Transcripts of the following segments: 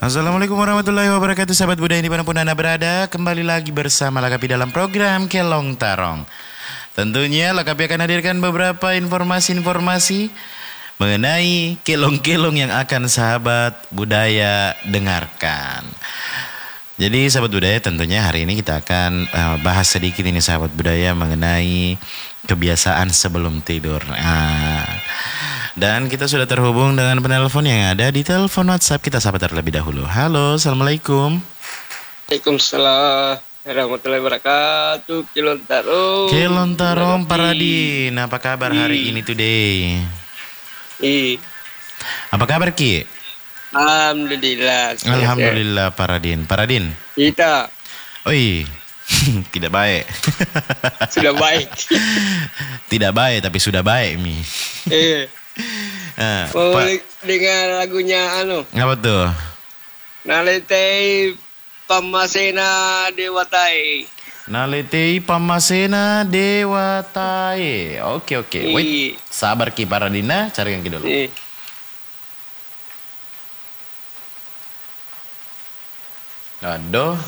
Assalamualaikum warahmatullahi wabarakatuh, sahabat budaya dimanapun Anda berada. Kembali lagi bersama Lakapi dalam program Kelong Tarong. Tentunya Lakapi akan hadirkan beberapa informasi-informasi mengenai kelong-kelong yang akan sahabat budaya dengarkan. Jadi sahabat budaya, tentunya hari ini kita akan bahas sedikit ini sahabat budaya mengenai kebiasaan sebelum tidur. Dan kita sudah terhubung dengan penelpon yang ada di telepon WhatsApp. Kita sapa terlebih dahulu. Halo, Assalamualaikum. Waalaikumsalam warahmatullahi wabarakatuh. Kelong Tarong. Kelong Tarong, Paradin. Apa kabar hari ini today? Apa kabar Ki? Alhamdulillah. Alhamdulillah Paradin. Paradin. Kita. Oi. Tidak baik. Sudah baik. Tidak baik tapi sudah baik Mi. Mau dengar lagunya Apa tuh? Naletei Pamasena Dewatai. Naletei Pamasena Dewatai. Oke. Wait, sabar Ki Paradina, cari yang Ki dulu. Aduh.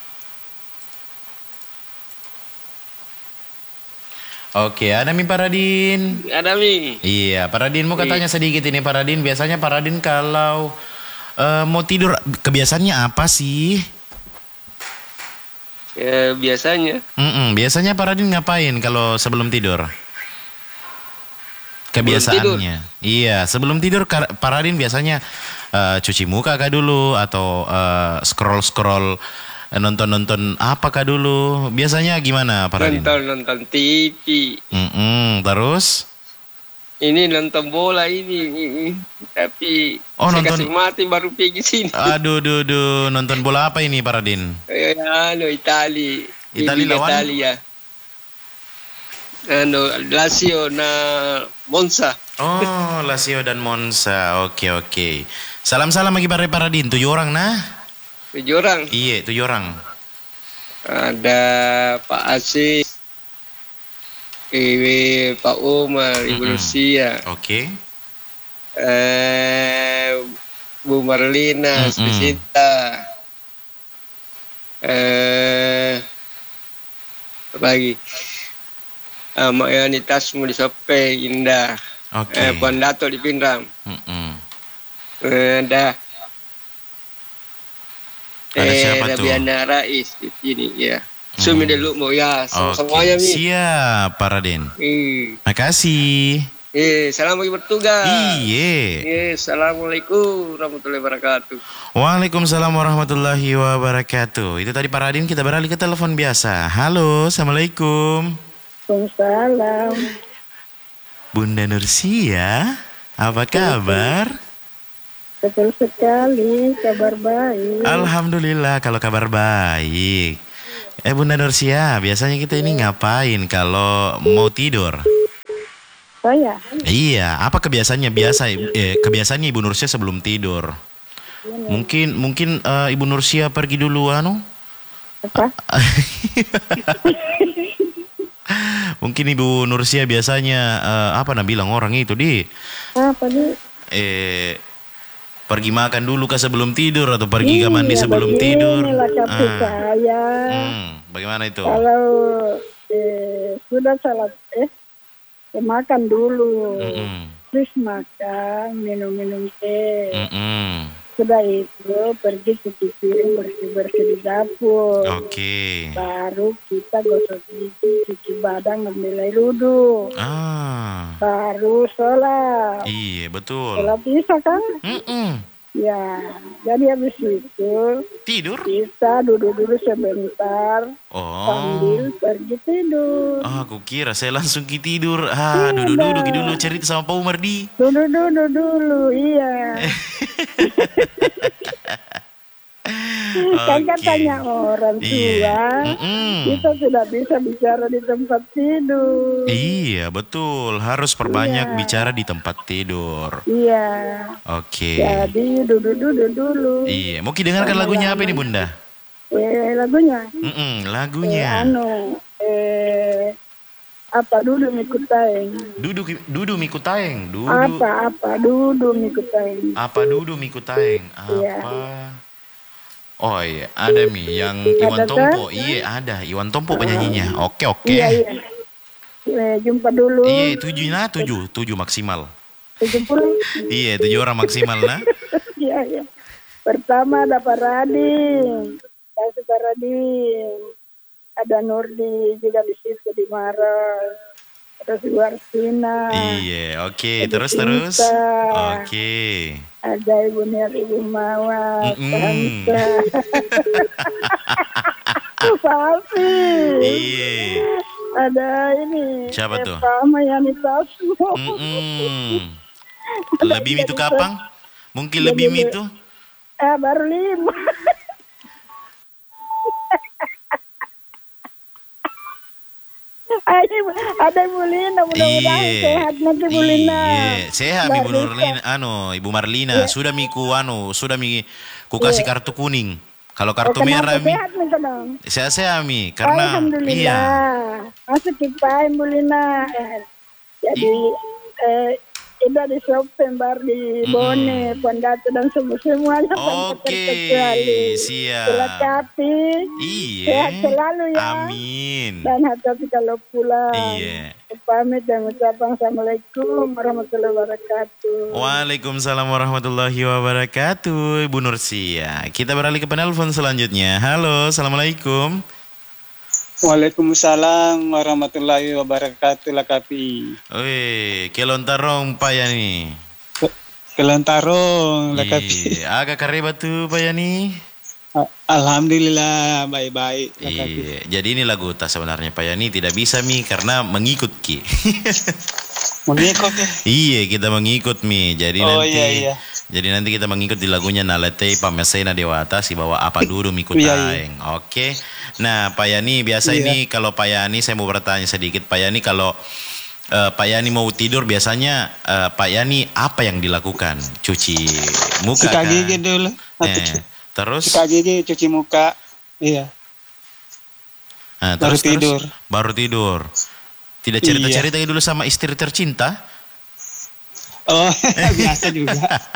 Oke, ada Mi Paradin. Ada Mi. Iya, Paradin mau katanya sedikit ini Paradin. Biasanya Paradin kalau mau tidur kebiasaannya apa sih? Ya, biasanya. Biasanya Paradin ngapain kalau sebelum tidur? Kebiasaannya. Iya, sebelum tidur Paradin biasanya cuci muka kah dulu atau scroll nonton apakah dulu? Biasanya gimana Paradin? Nonton TV. Terus? Ini nonton bola ini. Tapi saya kasih mati baru pergi sini. Aduh, nonton bola apa ini Paradin? Itali. Itali lawan? Italia. Lazio na Monza. Oh, Lazio dan Monza. Oke. Salam-salam bagi Paradin. 7 orang nah? 7 orang? Iya, 7 orang. Ada Pak Aziz, Pak Umar, Ibu Lucia. Oke. Bu Marlina, Spesita. Apa lagi? Mak Yanitas mau disope, Indah. Oke. Puan Dato di Pinrang. Ada siapa tuh? Rabiana Rais di sini ya. Sumi dulu mau ya semuanya Mi. Siap Paradin. Makasih. Salam bagi bertugas. Iya. Assalamualaikum warahmatullahi wabarakatuh. Waalaikumsalam warahmatullahi wabarakatuh. Itu tadi Paradin, kita beralih ke telepon biasa. Halo, Assalamualaikum. Waalaikumsalam. Bunda Nursia, apa kabar? Betul sekali, kabar baik. Alhamdulillah kalau kabar baik. Bunda Nursia, biasanya kita ini ngapain kalau mau tidur? Saya? Iya, apa kebiasaannya kebiasaannya Ibu Nursia sebelum tidur? Mungkin Ibu Nursia pergi dulu Apa? Mungkin Ibu Nursia biasanya bilang orang itu Apa nih? Pergi makan dulu kah sebelum tidur atau pergi ke mandi sebelum tidur? Saya. Bagaimana itu? Kalau sudah salat makan dulu. Terus makan, minum teh. Sudah itu pergi cuci piring, bersih-bersih di dapur. Oke. Baru kita gosok gigi, cuci badan, ngambil air wudhu. Baru sholat. Iya betul. Sholat isya kan? Ya, jadi habis itu tidur. Kita duduk dulu sebentar. Sambil pergi tidur. Aku kira saya langsung tidur. Duduk dulu cerita sama Pak Umar di. Duduk dulu, iya. Kan katanya orang tua, kita tidak bisa bicara di tempat tidur. Iya betul, harus perbanyak bicara di tempat tidur. Iya. Oke. Jadi duduk dulu. Iya, mau dengarkan lagunya apa ini Bunda? Lagunya? Lagunya. Apa Dudu Mikutaeng? Dudu Mikutaeng. Apa Dudu Mikutaeng? Apa Dudu Mikutaeng? Iya. Apa? Oh iya, ada Mi yang Iwan Tompo. Iya, ada Iwan Tompo penyanyinya. Oke. Iya. Jumpa dulu. Iya, 7 maksimal. 70. Iya, 7 orang maksimal nah. Iya. Pertama ada Pak Rading. Saya suka Rading. Ada Nurdi juga di situ di Maros. Terus Warsina. Iya, oke. Terus. Oke. Ada Ibu Niat, Ibu Mawar, Tante. Papi. Iya. Ada ini. Siapa tuh? Sama Yani Tasmo. Lebih itu kapan? Mungkin lebih itu? Baru 5. Ada Ibu Lina, mudah-mudahan sehat nanti Bu Lina. Iya, sehat Ibu Nurlina, Ibu Marlina. Sudah miku kasih kartu kuning. Kalau kartu merah Mi. Sehat Mi, karena alhamdulillah. Masuk kipain Bu Lina. Jadi udah di September di Bone, Pondatu dan semuanya. Oke, siap. Dilengkapi. Iya. Sehat selalu ya. Amin. Dan hati-hati kalau pulang. Iya. Pamit dan ucapan Assalamualaikum warahmatullahi wabarakatuh. Waalaikumsalam warahmatullahi wabarakatuh, Ibu Nursia. Kita beralih ke penelpon selanjutnya. Halo, Assalamualaikum. Waalaikumsalam warahmatullahi wabarakatuh, Lakapi. Wih, Kelontarong Pak Yani. Kelontarong, Lakapi. Agak kareba tuh Pak Yani. Alhamdulillah, baik-baik. Iya, jadi ini lagu tak sebenarnya Pak Yani tidak bisa Mi karena mengikut Ki. Mengikut ya? Iya, kita mengikut Mi. Jadi iya. Jadi nanti kita mengikut di lagunya Naletei Pamesena Dewata si bawa apa dulu mikut aing. Oke. Nah, Pak Yani biasa ini kalau Pak Yani saya mau bertanya sedikit Pak Yani kalau Pak Yani mau tidur biasanya Pak Yani apa yang dilakukan? Cuci muka sikat gigi dulu. Terus? Sikat gigi, cuci muka. Iya. Nah, baru tidur. Baru tidur. Tidak cerita-cerita dulu sama istri tercinta? Oh, biasa juga.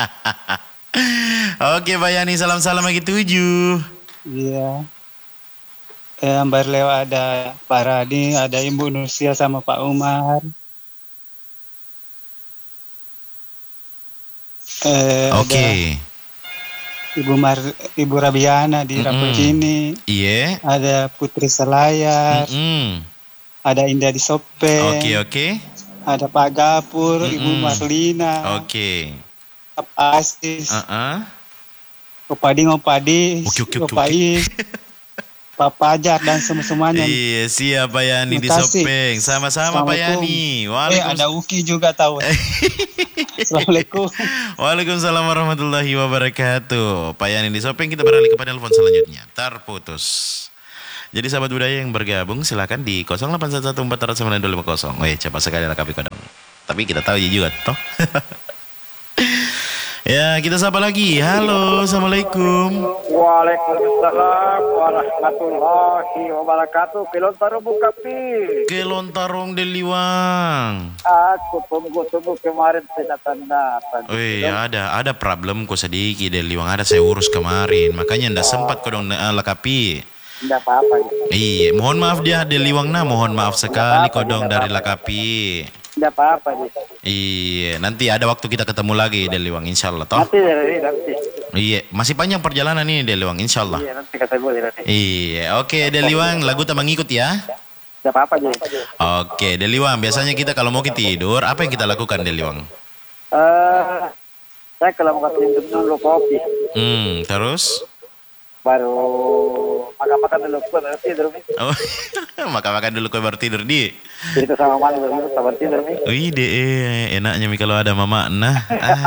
Oke, Pak Yani, salam-salam lagi 7. Iya. Baru lewat ada Pak Radi, ada Ibu Nursia sama Pak Umar. Oke. Ibu Rabiana di Rapocini. Iya. Ada Putri Selayar. Ada Indah di Sope. Oke. Ada Pak Gapur, Ibu Marlina. Oke. Pak Asis. Opadi, Opai. Pak Pajar dan semuanya. Iya, siap Pak Yani di Sopeng. Sama-sama Pak Yani. Ada Uki juga tahu. Assalamualaikum. Waalaikumsalam warahmatullahi wabarakatuh. Pak Yani di Sopeng, kita beralih ke telepon selanjutnya. Terputus. Jadi sahabat budaya yang bergabung silakan di 0811449250. Wih, cepat sekali Lakapi Kodong. Tapi kita tahu juga toh. Ya, kita sapa lagi. Halo, Assalamualaikum. Waalaikumsalam warahmatullahi wabarakatuh. Kelontarong Bukapi. Kelontarong Deliwang. Aku tunggu kemarin tidak datang. Wih, ada problem kok sedikit Deliwang. Ada saya urus kemarin, makanya ndak sempat Kodong Lakapi. Tidak apa-apa. Iya, mohon maaf dia Deliwang mohon maaf sekali Kodong dari Lakapi. Tidak apa-apa. Iya, nanti ada waktu kita ketemu lagi Deliwang, insyaallah toh. Nanti. Iya, masih panjang perjalanan ini Deliwang, insyaallah. Iya, nanti ketemu nanti. Iya, oke Deliwang, lagu tak mengikut ya. Tidak apa-apa aja. Oke, Deliwang, biasanya kita kalau mau tidur, apa yang kita lakukan Deliwang? Saya kalau mau tidur dulu kopi. Terus? Baru makan dulu baru tidur. Oh, makan dulu baru tidur di. Cerita sama mama dulu baru tidur nih. Wih deh, enaknya mi kalau ada mama nah.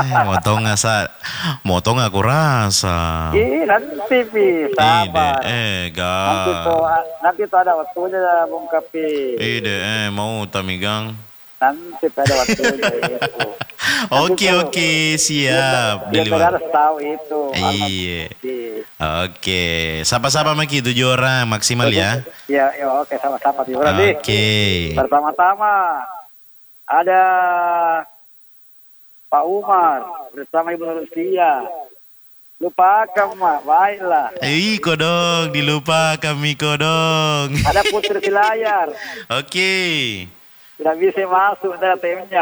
Motong aku rasa. Nanti pi, sabar. Nanti tuh ada waktunya Bung Kapi. Mau tamigang. Nanti ada waktunya itu. Oke, siap. Dia harus tahu itu. Iya. Oke, sapa-sapa Maki 7 orang maksimal ya. Ya, oke sama-sama 7 orang. Oke. Pertama-tama ada Pak Umar bersama Ibu Nursia. Lupakan, Mak. Baiklah. Kodong, dilupa kami kodong. Ada putri di layar. Oke. Tidak bisa masuk dari timnya.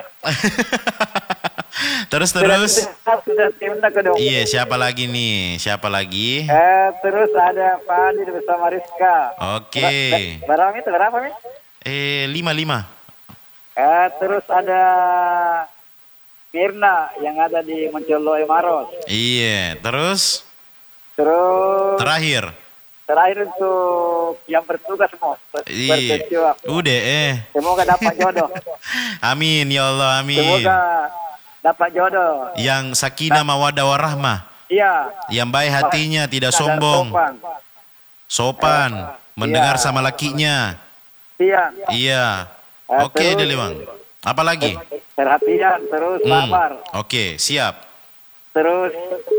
Terus. Sudah timnya kedong. Iya, siapa lagi nih? Siapa lagi? Terus ada Fadil bersama Rizka. Oke. Berapa nih? 5. Terus ada Mirna yang ada di Moncolo Maros. Iya, terus Terakhir untuk yang bertugas mau iya. Udah Semoga dapat jodoh. Amin ya Allah, amin. Semoga dapat jodoh. Yang sakinah mawaddah warahmah. Iya. Yang baik hatinya, tidak sombong. Sopan. Mendengar sama lakinya. Iya. Oke, Deliwang. Apa lagi? Perhatian, terus sabar. Oke, siap. Terus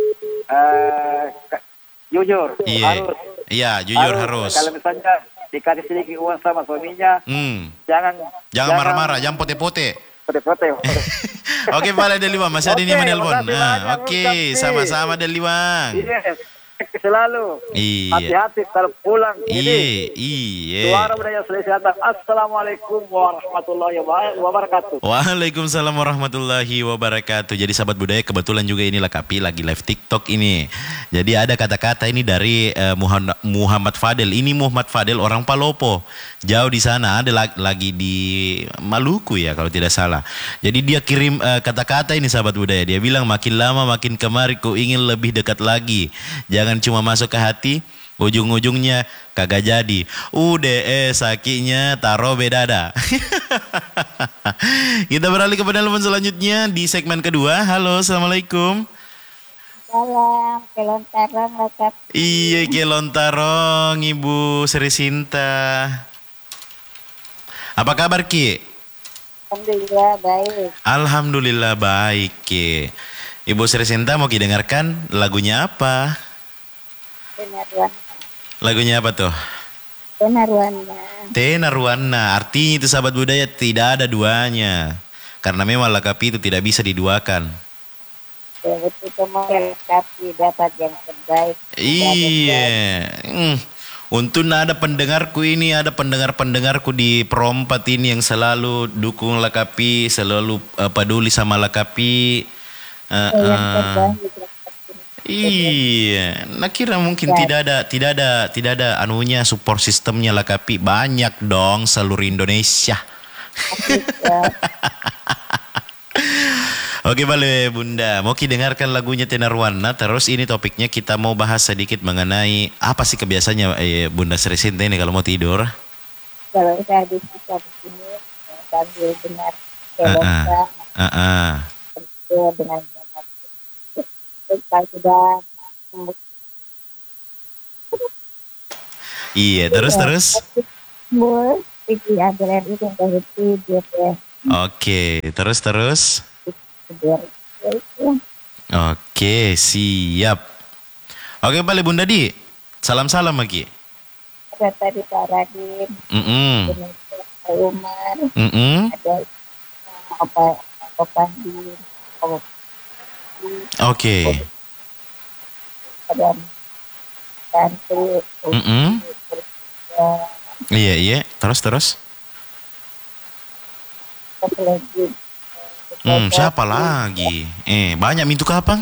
jujur. Iya, jujur harus. Kalau misalnya dikasih sedikit uang sama suaminya, jangan marah-marah, jangan pote-pote. Pote-pote. Oke, Pak Deliwang, masih ada nih menelpon. Oke, sama-sama Deliwang. Yes. Selalu. Iya. Hati-hati kalau pulang. Iya. Suara budaya Sulawesi Selatan. Assalamualaikum warahmatullahi wabarakatuh. Waalaikumsalam warahmatullahi wabarakatuh. Jadi sahabat budaya, kebetulan juga ini Lakapi lagi live TikTok ini. Jadi ada kata-kata ini dari Muhammad Fadel. Ini Muhammad Fadel orang Palopo. Jauh di sana, ada lagi di Maluku ya kalau tidak salah. Jadi dia kirim kata-kata ini sahabat budaya. Dia bilang makin lama makin kemari ku ingin lebih dekat lagi. Jangan cuma masuk ke hati, ujung-ujungnya kagak jadi. Udah sakinya taruh bedada. Kita beralih ke penelpon selanjutnya di segmen kedua. Halo, assalamualaikum. Salam, Kelontarong Lakapi. Iya, Kelontarong, Ibu Sri Sinta. Apa kabar Ki? Alhamdulillah baik. Alhamdulillah baik Ki. Ibu Sri Sinta mau didengarkan lagunya apa? Lagunya apa tuh? Tenaruana. Artinya itu sahabat budaya tidak ada duanya. Karena memang Lakapi itu tidak bisa diduakan. Betul, semua Lakapi dapat yang terbaik. Iya. Untuk ada pendengarku ini, ada pendengar-pendengarku di Perompat ini yang selalu dukung Lakapi, selalu peduli sama Lakapi. Iya, nah kira mungkin tidak ada anunya support sistemnya Lakapi banyak dong seluruh Indonesia. Oke boleh Bunda, mau dengarkan lagunya Tenaruana. Terus ini topiknya kita mau bahas sedikit mengenai apa sih kebiasaannya Bunda Sri Sinta ini kalau mau tidur? Kalau saya bisa begini sambil dengar dengan sudah. Iya, terus. Oke, terus. Oke, siap. Oke, balik Bunda Di. Salam-salam lagi. Ada tadi Pak Radin. Pak Umar. Ada Pak Pandi. Oke. Ada Tantu. Iya. Terus. Siapa lagi? Banyak mintu kapan?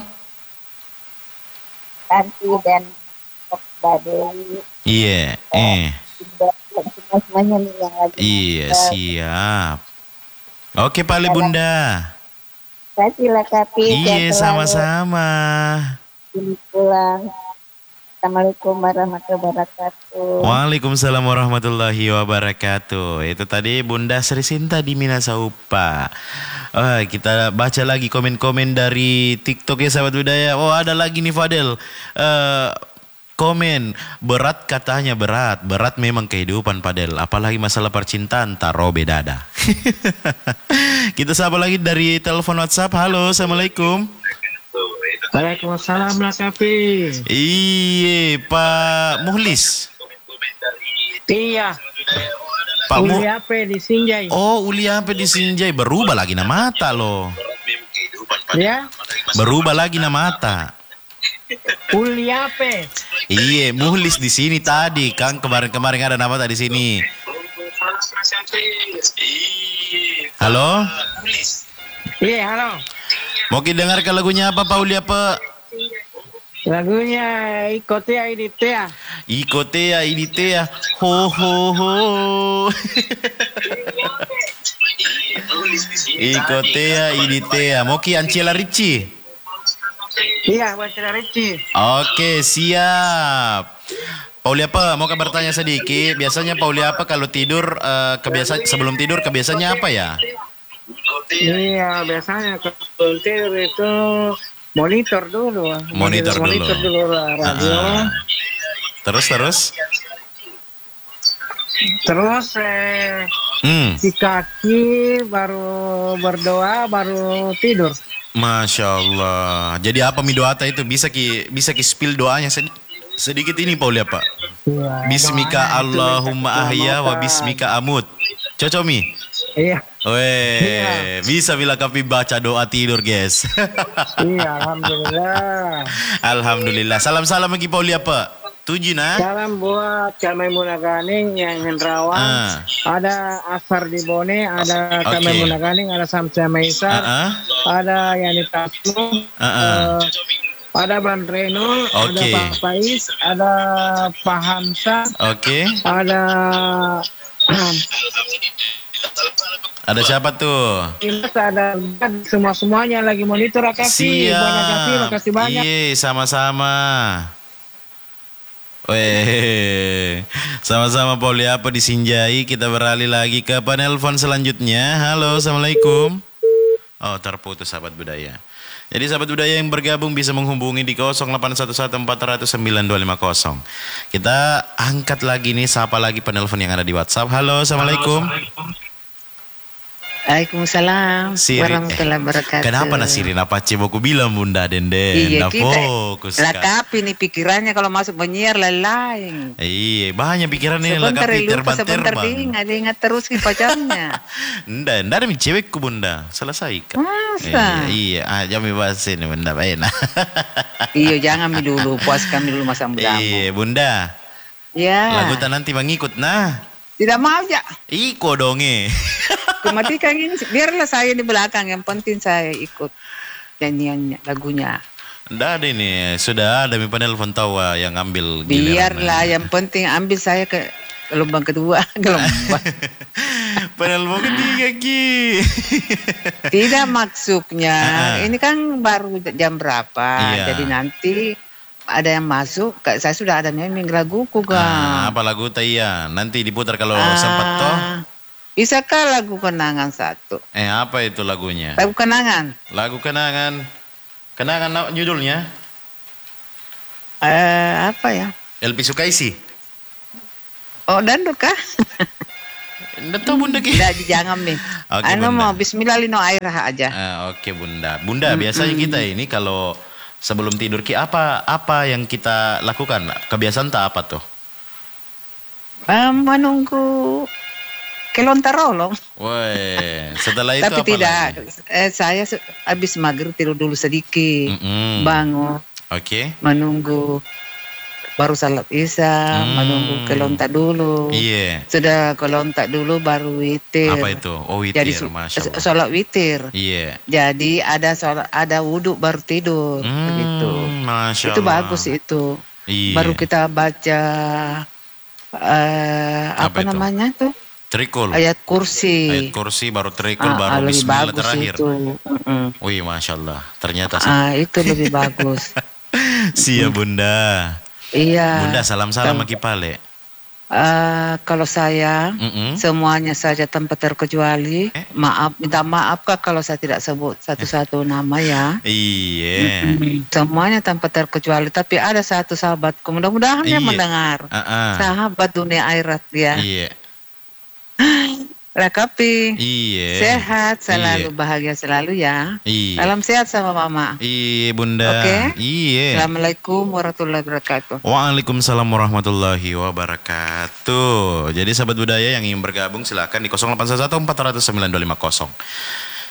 Tanti dan Badewi. Iya. Semuanya nih yang lagi. Iya, siap. Oke, Pale Bunda. Kasih Lakapi. Iya, sama-sama. Ini pulang. Assalamualaikum warahmatullahi wabarakatuh. Waalaikumsalam warahmatullahi wabarakatuh. Itu tadi Bunda Sri Sinta di Minasaupa. Kita baca lagi komen-komen dari TikTok ya sahabat budaya. Oh ada lagi nih Fadel. Komen berat katanya berat memang kehidupan Fadel. Apalagi masalah percintaan taruh bedada. Kita sapa lagi dari telepon WhatsApp. Halo, assalamualaikum. Waalaikumsalam Lakapi. Iya, Pak Muhlis. Iya. Pak Uli apa di Sinjai? Oh, Uli apa di Sinjai berubah lagi nama mata loh. Ya? Berubah lagi nama mata. Uli apa? Iya, Muhlis di sini tadi. Kang kemarin ada nama tadi sini. Halo? Iya, halo. Mau kita dengarkan lagunya apa, Pauli apa? Lagunya Ikotea Iditea. Ikotea Iditea. Ho ho ho. Ikotea Iditea. Mau ki Ancela Ricci? Iya, Ancela Ricci. Oke, siap. Pauli apa? Mau kabar tanya sedikit. Biasanya Pauli apa kalau tidur sebelum tidur kebiasaannya apa ya? Iya, biasanya kalau tidur itu monitor dulu radio. Terus si kaki baru berdoa baru tidur. Masya Allah. Jadi apa midoata itu bisa ki spill doanya sedikit ini Pauli apa? Ya, Bismika Allahumma ahya wa bismika amut. Cocok mi? Iya. Weh, bisa bila kapi baca doa tidur, guys. Iya, alhamdulillah. Alhamdulillah. Salam-salam bagi Pauli apa? Tujuh nah. Salam buat Kak Maimunah Ganing yang Hendrawan. Ada Asar di Bone, ada Kak Maimunah Ganing, ada Samsia Maisar, ada Yani Tasmu, ada Ban Reno, ada Pak Faiz, ada Pak Hamsa, ada siapa tuh? Ada semuanya lagi monitor Akasi. Terima kasih banyak. Iya, sama-sama. Weh, sama-sama Pauli apa di Sinjai. Kita beralih lagi ke penelpon selanjutnya. Halo, assalamualaikum. Oh, terputus sahabat budaya. Jadi sahabat budaya yang bergabung bisa menghubungi di 0811-400-9250. Kita angkat lagi nih, sapa lagi penelpon yang ada di WhatsApp. Halo, assalamualaikum. Waalaikumsalam warahmatullahi wabarakatuh. Kenapa Nasirin apa aku bilang Bunda Denden? Iya, fokus. Lakapi nih pikirannya kalau masuk menyiar lain. Iya, banyak pikiran ini lakapi terbang-terbang. Ingat terus ke pacarnya. Nggak ada cewekku Bunda, selesaikan. Masa? Iya, jangan bahas ini Bunda, enak. Iya, jangan dulu, puaskan dulu masa mudamu. Iya, Bunda. Ya. Lagu nanti mengikut nah. Tidak mau ya. Iko donge. Matikan ini, biarlah saya di belakang. Yang penting saya ikut nyanyiannya, lagunya. Nggak ada ini, sudah ada penelpon tawa yang ambil. Biarlah, yang penting ambil saya ke gelombang kedua. Gelombang. Penelpon ketiga Ki. Tidak maksudnya, ini kan baru jam berapa. Iya. Jadi nanti ada yang masuk, saya sudah ada nyanyi laguku kan. Apa lagu Taya? Nanti diputar kalau sempat toh. Bisakah lagu kenangan satu? Apa itu lagunya? Lagu kenangan. Lagu kenangan. Kenangan judulnya? Apa ya? Elpi Sukaisi. Oh, dandut kah? Nggak tahu Bunda Ki. Jangan nih. Mau Bismillah lino air aja. Oke Bunda. Bunda biasanya kita ini kalau sebelum tidur Ki apa yang kita lakukan? Kebiasaan tak apa tuh? Menunggu kelontarolong. Woi, setelah itu tapi apa tidak. Lagi? Saya habis maghrib tidur dulu sedikit. Bangun. Menunggu baru salat isya, menunggu kelontak dulu. Iya. Sudah kelontak dulu baru witir. Apa itu? Oh, witir. Jadi sholat witir. Iya. Jadi ada wudhu baru tidur begitu. Masya Allah. Itu bagus itu. Iya. Baru kita baca apa namanya tuh? Trikul. Ayat kursi baru trikul baru bismillah terakhir. Wih, Masya Allah. Ternyata itu lebih bagus. Siap Bunda. Iya. Bunda salam-salam Maki Pale. Kalau saya semuanya saja tanpa terkecuali. Minta maaf Kak kalau saya tidak sebut satu-satu nama ya. Iya. Semuanya tanpa terkecuali. Tapi ada satu sahabatku, mudah-mudahan dia mendengar. Sahabat dunia akhirat ya. Iya. Rakapi. Iya. Sehat selalu, bahagia selalu ya. Iya. Salam sehat sama Mama. Iya Bunda. Oke. Iya. Assalamualaikum warahmatullahi wabarakatuh. Waalaikumsalam warahmatullahi wabarakatuh. Jadi sahabat budaya yang ingin bergabung silakan di 0811 400 9250.